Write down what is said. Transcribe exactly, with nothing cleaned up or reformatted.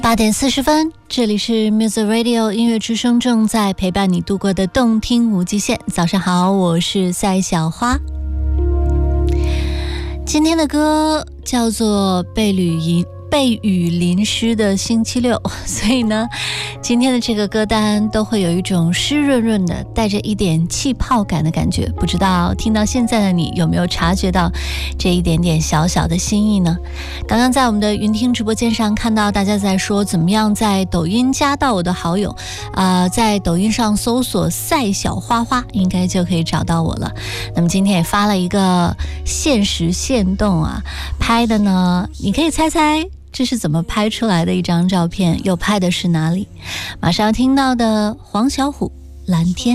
八点四十分，这里是 Music Radio 音乐之声，正在陪伴你度过的动听无极限。早上好，我是赛小花。今天的歌叫做被雨淋被雨淋湿的星期六，所以呢，今天的这个歌单都会有一种湿润润的，带着一点气泡感的感觉。不知道听到现在的你有没有察觉到这一点点小小的心意呢？刚刚在我们的云听直播间上看到大家在说怎么样在抖音加到我的好友，呃，在抖音上搜索赛小花花应该就可以找到我了。那么今天也发了一个限时限动啊，拍的呢，你可以猜猜这是怎么拍出来的一张照片，又拍的是哪里？马上要听到的黄小琥蓝天。